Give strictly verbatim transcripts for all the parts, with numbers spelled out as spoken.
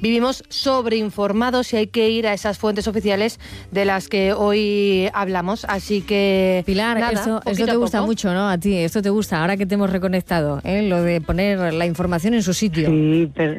vivimos sobreinformados y hay que ir a esas fuentes oficiales de las que hoy hablamos. Así que, Pilar, nada, esto, esto te gusta mucho, ¿no? A ti, esto te gusta, ahora que te hemos reconectado, ¿eh? Lo de poner la información en su sitio. Sí, pero...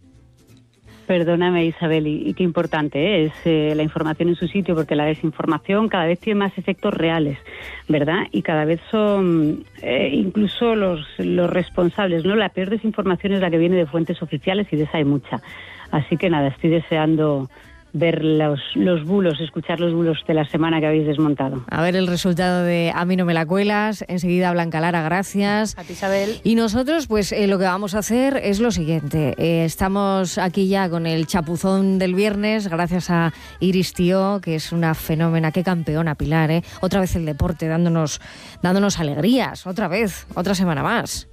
Perdóname, Isabel, y, y qué importante ¿eh? es eh, la información en su sitio, porque la desinformación cada vez tiene más efectos reales, ¿verdad? Y cada vez son eh, incluso los, los responsables, ¿no? La peor desinformación es la que viene de fuentes oficiales y de esa hay mucha. Así que nada, estoy deseando ver los, los bulos, escuchar los bulos de la semana que habéis desmontado. A ver el resultado de A mí no me la cuelas. Enseguida Blanca Lara, gracias. A ti, Isabel. Y nosotros, pues eh, lo que vamos a hacer es lo siguiente. Eh, estamos aquí ya con el chapuzón del viernes, gracias a Iris Tío, que es una fenómena. Qué campeona, Pilar, ¿eh? Otra vez el deporte, dándonos, dándonos alegrías. Otra vez, otra semana más.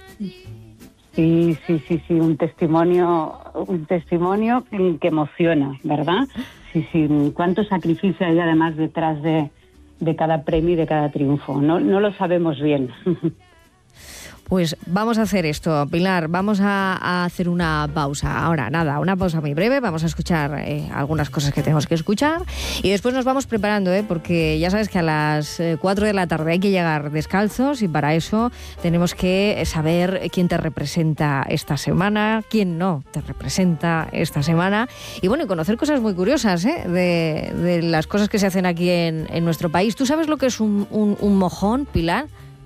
Sí, sí, sí, sí, un testimonio, un testimonio que emociona, ¿verdad? Sí, sí, cuánto sacrificio hay además detrás de, de cada premio y de cada triunfo. No, no lo sabemos bien. Pues vamos a hacer esto, Pilar, vamos a, a hacer una pausa. Ahora, nada, una pausa muy breve, vamos a escuchar eh, algunas cosas que tenemos que escuchar y después nos vamos preparando, ¿eh? Porque ya sabes que a las cuatro de la tarde hay que llegar descalzos y para eso tenemos que saber quién te representa esta semana, quién no te representa esta semana y bueno, y conocer cosas muy curiosas ¿eh? de, de las cosas que se hacen aquí en, en nuestro país. ¿Tú sabes lo que es un, un, un mojón, Pilar?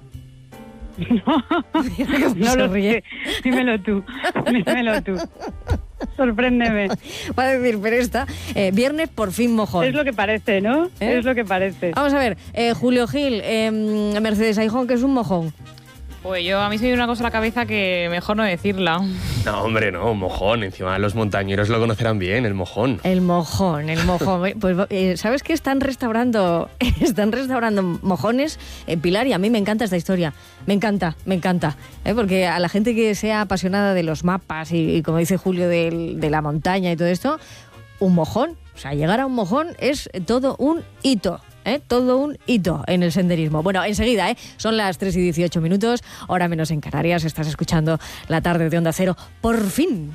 No, no lo sé. Dímelo tú, dímelo tú. Sorpréndeme. Va a decir, pero esta, eh, viernes por fin mojón. Es lo que parece, ¿no? ¿Eh? Es lo que parece. Vamos a ver, eh, Julio Gil, eh, Mercedes Aijón, ¿qué es un mojón? Pues yo, a mí se me viene una cosa a la cabeza que mejor no decirla. No, hombre, no, mojón. Encima los montañeros lo conocerán bien, el mojón. El mojón, el mojón. Pues, eh, ¿sabes qué? Están restaurando, están restaurando mojones, eh, Pilar, y a mí me encanta esta historia. Me encanta, me encanta. ¿eh? Porque a la gente que sea apasionada de los mapas y, y como dice Julio, de, de la montaña y todo esto, un mojón, o sea, llegar a un mojón es todo un hito. ¿Eh? Todo un hito en el senderismo. Bueno, enseguida, ¿eh? Son las tres y dieciocho minutos, hora menos en Canarias. Estás escuchando La Tarde de Onda Cero. ¡Por fin!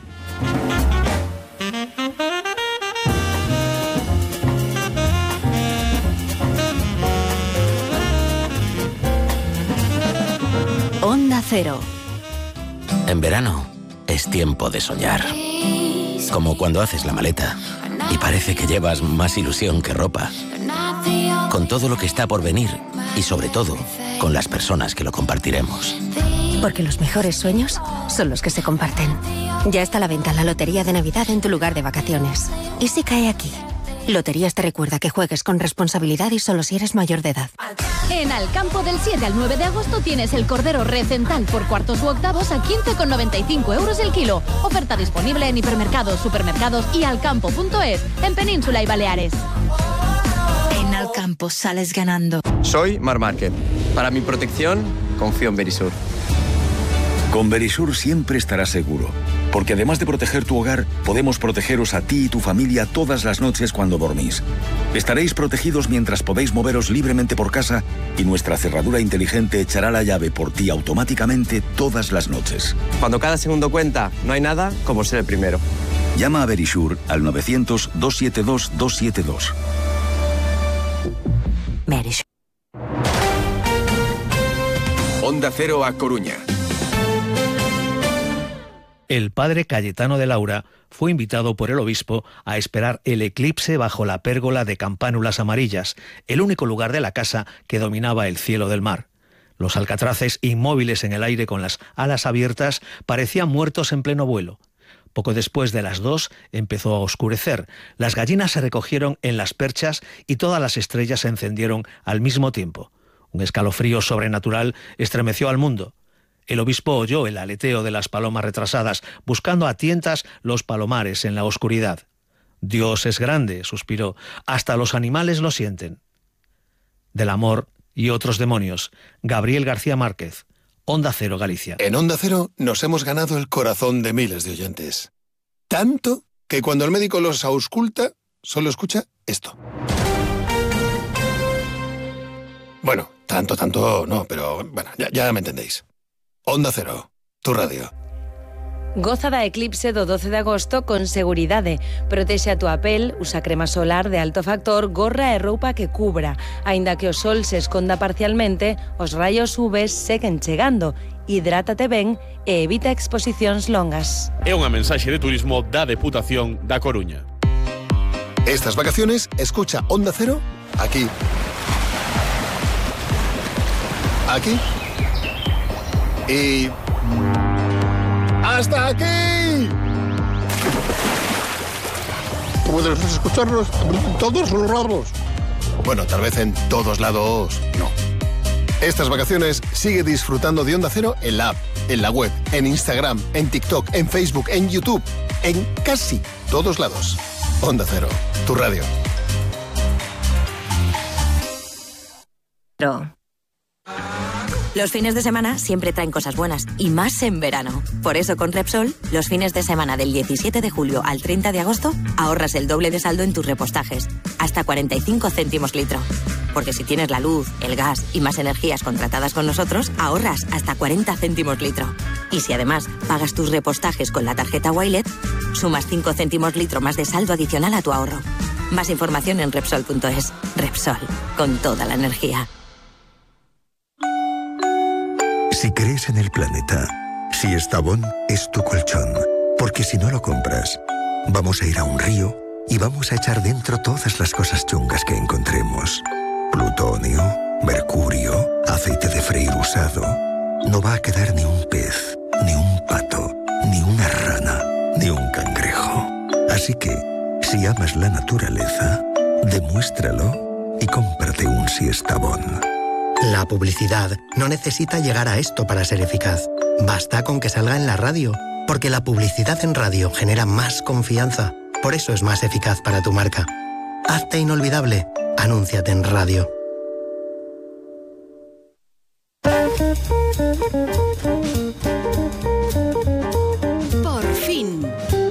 Onda Cero. En verano es tiempo de soñar. Como cuando haces la maleta y parece que llevas más ilusión que ropa. Con todo lo que está por venir y sobre todo con las personas que lo compartiremos. Porque los mejores sueños son los que se comparten. Ya está a la venta la Lotería de Navidad en tu lugar de vacaciones. ¿Y si cae aquí? Loterías te recuerda que juegues con responsabilidad y solo si eres mayor de edad. En Alcampo del siete al nueve de agosto tienes el cordero recental por cuartos u octavos a quince con noventa y cinco euros el kilo. Oferta disponible en hipermercados, supermercados y alcampo punto es en Península y Baleares. En Alcampo sales ganando. Soy Mar Márquez. Para mi protección, confío en Verisur. Con Verisur siempre estarás seguro, porque además de proteger tu hogar, podemos protegeros a ti y tu familia todas las noches cuando dormís. Estaréis protegidos mientras podéis moveros libremente por casa y nuestra cerradura inteligente echará la llave por ti automáticamente todas las noches. Cuando cada segundo cuenta, no hay nada como ser el primero. Llama a Verisur al novecientos, doscientos setenta y dos, doscientos setenta y dos. Verisur. Onda Cero a Coruña. El padre Cayetano de Laura fue invitado por el obispo a esperar el eclipse bajo la pérgola de campánulas amarillas, el único lugar de la casa que dominaba el cielo del mar. Los alcatraces, inmóviles en el aire con las alas abiertas, parecían muertos en pleno vuelo. Poco después de las dos empezó a oscurecer, las gallinas se recogieron en las perchas y todas las estrellas se encendieron al mismo tiempo. Un escalofrío sobrenatural estremeció al mundo. El obispo oyó el aleteo de las palomas retrasadas, buscando a tientas los palomares en la oscuridad. Dios es grande, suspiró, hasta los animales lo sienten. Del amor y otros demonios, Gabriel García Márquez, Onda Cero, Galicia. En Onda Cero nos hemos ganado el corazón de miles de oyentes. Tanto que cuando el médico los ausculta, solo escucha esto. Bueno, tanto, tanto no, pero bueno, ya, ya me entendéis. Onda Cero, tu radio. Goza da eclipse do doce de agosto con seguridade. Protexe a túa pel, usa crema solar de alto factor, gorra e roupa que cubra. Aínda que o sol se esconda parcialmente, os raios U V seguen chegando. Hidrátate ben e evita exposicións longas. É unha mensaxe de turismo da Deputación da Coruña. Estas vacaciones, escucha Onda Cero aquí. Aquí. Y... ¡hasta aquí! Puedes escucharnos en todos los lados. Bueno, tal vez en todos lados no. Estas vacaciones sigue disfrutando de Onda Cero en la app, en la web, en Instagram, en TikTok, en Facebook, en YouTube, en casi todos lados. Onda Cero, tu radio. Pero... los fines de semana siempre traen cosas buenas, y más en verano. Por eso con Repsol, los fines de semana del diecisiete de julio al treinta de agosto, ahorras el doble de saldo en tus repostajes, hasta cuarenta y cinco céntimos litro. Porque si tienes la luz, el gas y más energías contratadas con nosotros, ahorras hasta cuarenta céntimos litro. Y si además pagas tus repostajes con la tarjeta Wilet, sumas cinco céntimos litro más de saldo adicional a tu ahorro. Más información en Repsol punto es. Repsol, con toda la energía. Si crees en el planeta, Siestabón es tu colchón. Porque si no lo compras, vamos a ir a un río y vamos a echar dentro todas las cosas chungas que encontremos. Plutonio, mercurio, aceite de freír usado. No va a quedar ni un pez, ni un pato, ni una rana, ni un cangrejo. Así que, si amas la naturaleza, demuéstralo y cómprate un Siestabón. La publicidad no necesita llegar a esto para ser eficaz. Basta con que salga en la radio, porque la publicidad en radio genera más confianza. Por eso es más eficaz para tu marca. Hazte inolvidable. Anúnciate en radio. Por fin.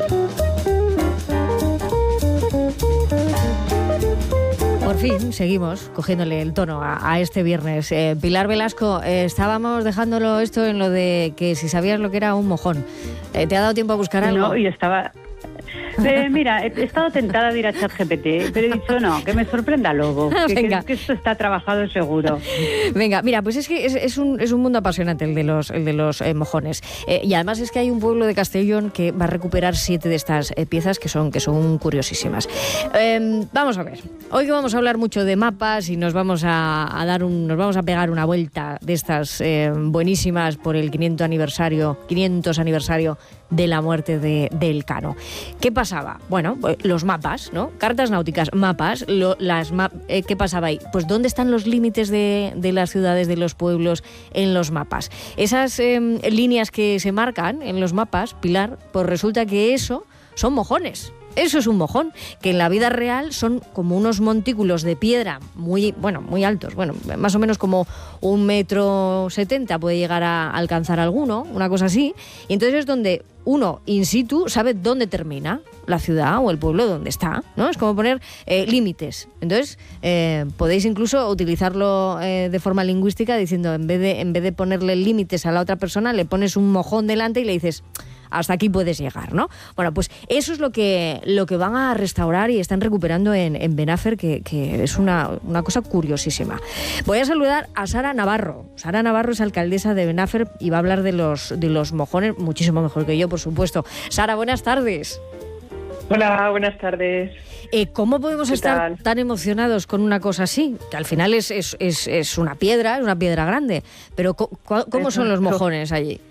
Por fin, seguimos cogiéndole el tono a, a este viernes. Eh, Pilar Velasco, eh, estábamos dejándolo esto en lo de que si sabías lo que era un mojón. Eh, ¿Te ha dado tiempo a buscar algo? No, y estaba... Eh, mira, he estado tentada de ir a ChatGPT, pero he dicho no, que me sorprenda luego, que, que, que esto está trabajado seguro. Venga, mira, pues es que es, es, un, es un mundo apasionante el de los, el de los eh, mojones. Eh, y además es que hay un pueblo de Castellón que va a recuperar siete de estas eh, piezas que son, que son curiosísimas. Eh, vamos a ver, hoy que vamos a hablar mucho de mapas y nos vamos a, a dar un, nos vamos a pegar una vuelta de estas eh, buenísimas por el quinientos aniversario, quinientos aniversario de la muerte de, de Elcano. ¿Qué pasaba? Bueno, pues los mapas, ¿no? Cartas náuticas, mapas, lo, las ma- eh, ¿qué pasaba ahí? Pues ¿dónde están los límites de, de las ciudades, de los pueblos en los mapas? Esas eh, líneas que se marcan en los mapas, Pilar, pues resulta que eso son mojones. Eso es un mojón, que en la vida real son como unos montículos de piedra muy, bueno, muy altos, bueno, más o menos como un metro setenta puede llegar a alcanzar alguno, una cosa así, y entonces es donde uno in situ sabe dónde termina la ciudad o el pueblo donde está, ¿no? Es como poner eh, límites. Entonces eh, podéis incluso utilizarlo eh, de forma lingüística diciendo, en vez de en vez de ponerle límites a la otra persona, le pones un mojón delante y le dices, hasta aquí puedes llegar, ¿no? Bueno, pues eso es lo que, lo que van a restaurar y están recuperando en, en Benáfer, que, que es una, una cosa curiosísima. Voy a saludar a Sara Navarro. Sara Navarro es alcaldesa de Benáfer y va a hablar de los, de los mojones, muchísimo mejor que yo, por supuesto. Sara, buenas tardes. Hola, buenas tardes. Eh, ¿Cómo podemos estar tan emocionados con una cosa así? Que al final es, es, es, es una piedra, es una piedra grande, pero ¿cómo, cómo son los mojones allí?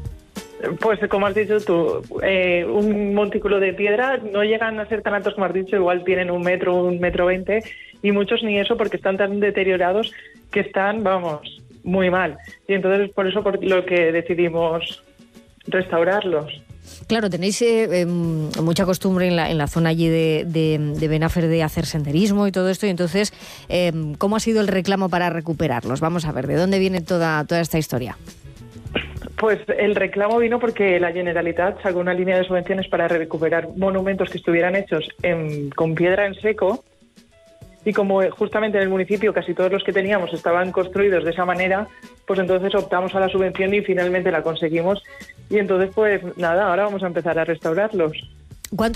Pues como has dicho tú, eh, un montículo de piedra, no llegan a ser tan altos como has dicho, igual tienen un metro, un metro veinte, y muchos ni eso porque están tan deteriorados que están, vamos, muy mal. Y entonces por eso por lo que decidimos restaurarlos. Claro, tenéis eh, eh, mucha costumbre en la, en la zona allí de, de, de Benáfer de hacer senderismo y todo esto, y entonces, eh, ¿cómo ha sido el reclamo para recuperarlos? Vamos a ver, ¿de dónde viene toda, toda esta historia? Pues el reclamo vino porque la Generalitat sacó una línea de subvenciones para recuperar monumentos que estuvieran hechos en, con piedra en seco, y como justamente en el municipio casi todos los que teníamos estaban construidos de esa manera, pues entonces optamos a la subvención y finalmente la conseguimos, Y entonces, pues nada, ahora vamos a empezar a restaurarlos. ¿Cuánto